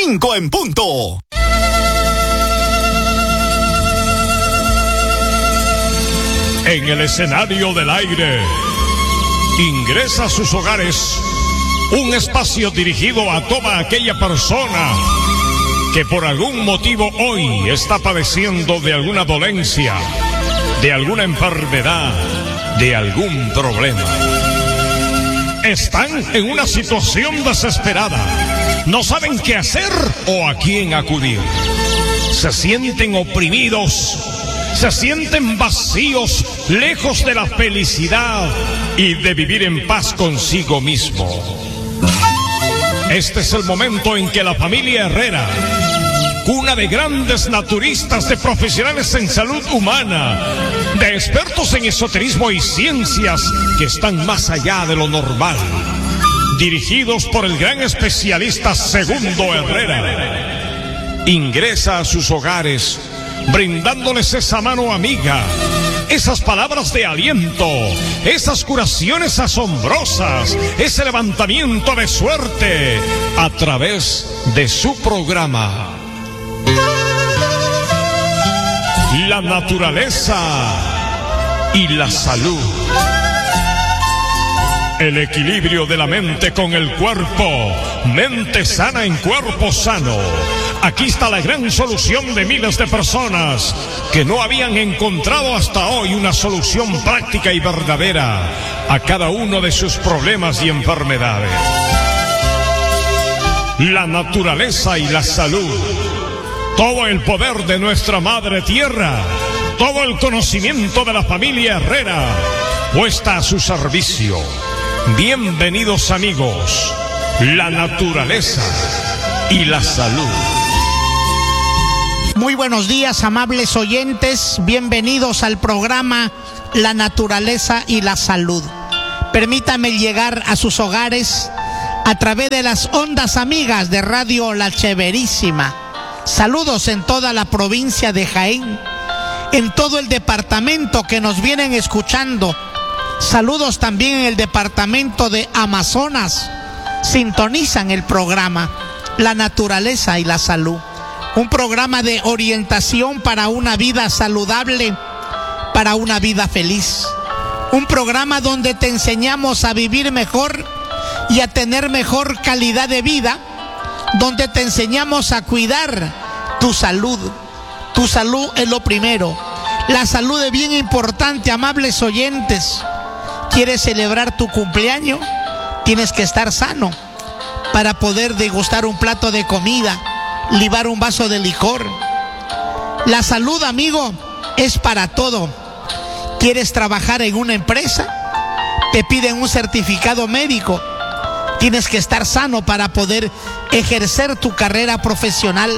5 en punto. En el escenario del aire, ingresa a sus hogares un espacio dirigido a toda aquella persona que por algún motivo hoy está padeciendo de alguna dolencia, de alguna enfermedad, de algún problema. Están en una situación desesperada, no saben qué hacer o a quién acudir. Se sienten oprimidos, se sienten vacíos, lejos de la felicidad y de vivir en paz consigo mismo. Este es el momento en que la familia Herrera, cuna de grandes naturistas, de profesionales en salud humana, de expertos en esoterismo y ciencias que están más allá de lo normal, dirigidos por el gran especialista Segundo Herrera, ingresa a sus hogares brindándoles esa mano amiga, esas palabras de aliento, esas curaciones asombrosas, ese levantamiento de suerte a través de su programa. La naturaleza y la salud. El equilibrio de la mente con el cuerpo. Mente sana en cuerpo sano. Aquí está la gran solución de miles de personas que no habían encontrado hasta hoy una solución práctica y verdadera a cada uno de sus problemas y enfermedades. La naturaleza y la salud. Todo el poder de nuestra madre tierra, todo el conocimiento de la familia Herrera, puesta a su servicio. Bienvenidos amigos, la naturaleza y la salud. Muy buenos días, amables oyentes, bienvenidos al programa La Naturaleza y la Salud. Permítame llegar a sus hogares a través de las ondas amigas de Radio La Cheverísima. Saludos en toda la provincia de Jaén, en todo el departamento que nos vienen escuchando. Saludos también en el departamento de Amazonas. Sintonizan el programa La Naturaleza y la Salud. Un programa de orientación para una vida saludable, para una vida feliz. Un programa donde te enseñamos a vivir mejor y a tener mejor calidad de vida, donde te enseñamos a cuidar tu salud. Tu salud es lo primero. La salud es bien importante, amables oyentes. ¿Quieres celebrar tu cumpleaños? Tienes que estar sano para poder degustar un plato de comida, libar un vaso de licor. La salud, amigo, es para todo. ¿Quieres trabajar en una empresa? Te piden un certificado médico. Tienes que estar sano para poder ejercer tu carrera profesional.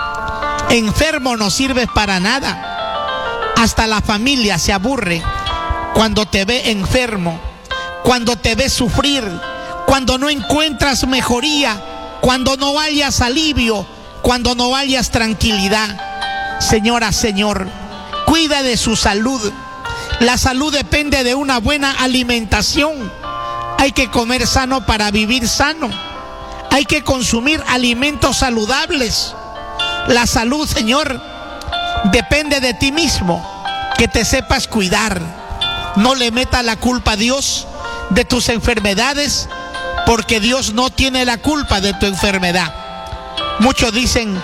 Enfermo no sirves para nada. Hasta la familia se aburre cuando te ve enfermo, cuando te ve sufrir, cuando no encuentras mejoría, cuando no hallas alivio, cuando no hallas tranquilidad. Señora, señor, cuida de su salud. La salud depende de una buena alimentación. Hay que comer sano para vivir sano. Hay que consumir alimentos saludables. La salud, señor, depende de ti mismo, que te sepas cuidar. No le metas la culpa a Dios de tus enfermedades, porque Dios no tiene la culpa de tu enfermedad. Muchos dicen: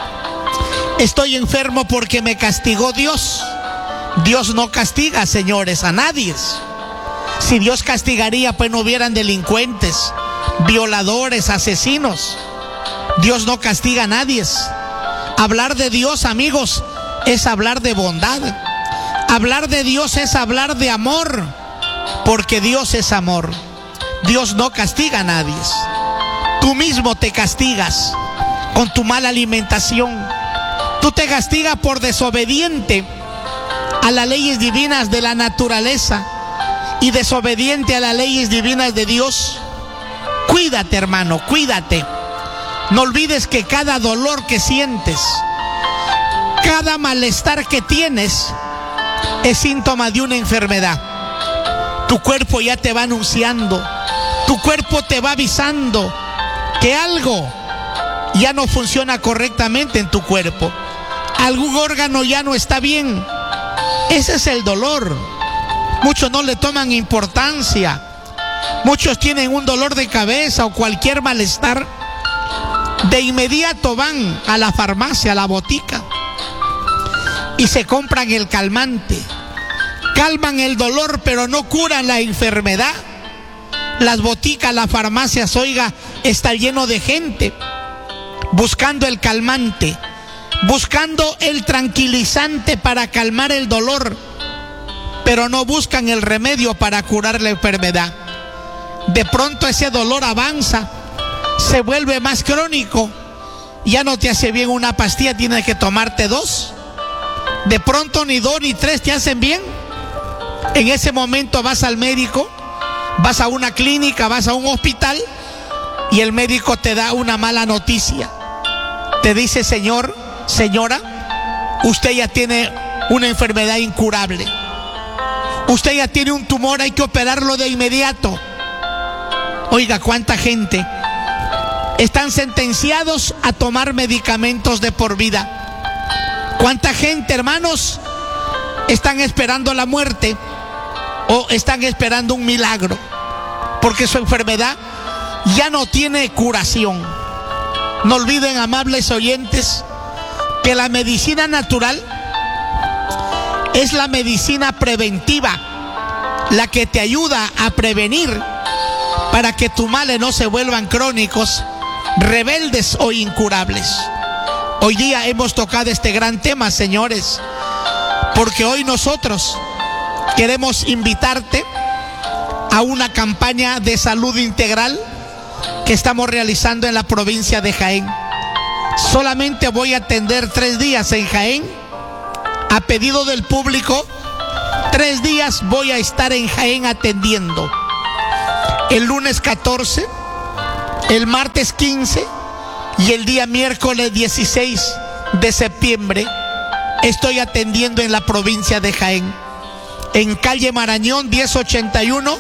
estoy enfermo porque me castigó Dios. Dios no castiga, señores, a nadie. Si Dios castigaría, pues no hubieran delincuentes, violadores, asesinos. Dios no castiga a nadie. Hablar de Dios, amigos, es hablar de bondad. Hablar de Dios es hablar de amor, porque Dios es amor. Dios no castiga a nadie. Tú mismo te castigas con tu mala alimentación. Tú te castigas por desobediente a las leyes divinas de la naturaleza y desobediente a las leyes divinas de Dios. Cuídate, hermano, cuídate. No olvides que cada dolor que sientes, cada malestar que tienes, es síntoma de una enfermedad. Tu cuerpo ya te va anunciando, tu cuerpo te va avisando que algo ya no funciona correctamente en tu cuerpo. Algún órgano ya no está bien. Ese es el dolor. Muchos no le toman importancia. Muchos tienen un dolor de cabeza o cualquier malestar. De inmediato van a la farmacia, a la botica, y se compran el calmante. Calman el dolor, pero no curan la enfermedad. Las boticas, las farmacias, oiga, está lleno de gente buscando el calmante, buscando el tranquilizante para calmar el dolor, pero no buscan el remedio para curar la enfermedad. De pronto ese dolor avanza, se vuelve más crónico, ya no te hace bien una pastilla, tienes que tomarte 2. De pronto ni 2 ni 3 te hacen bien. En ese momento vas al médico, vas a una clínica, vas a un hospital, y el médico te da una mala noticia. Te dice: señor, señora, usted ya tiene una enfermedad incurable. Usted ya tiene un tumor, hay que operarlo de inmediato. Oiga, ¿cuánta gente están sentenciados a tomar medicamentos de por vida? ¿Cuánta gente, hermanos, están esperando la muerte o están esperando un milagro? Porque su enfermedad ya no tiene curación. No olviden, amables oyentes, que la medicina natural es la medicina preventiva, la que te ayuda a prevenir para que tus males no se vuelvan crónicos, rebeldes o incurables. Hoy día hemos tocado este gran tema, señores, porque hoy nosotros queremos invitarte a una campaña de salud integral que estamos realizando en la provincia de Jaén. Solamente voy a atender 3 días en Jaén, a pedido del público. 3 días voy a estar en Jaén atendiendo. El lunes 14, el martes 15 y el día miércoles 16 de septiembre estoy atendiendo en la provincia de Jaén, en calle Marañón 1081,